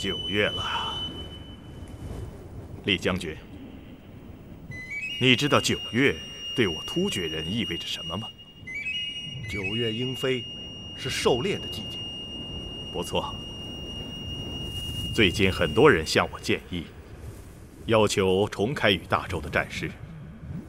9月了，厉将军，你知道9月对我突厥人意味着什么吗 ？9月鹰飞，是狩猎的季节。 不错。最近很多人向我建议，要求重开与大周的战事。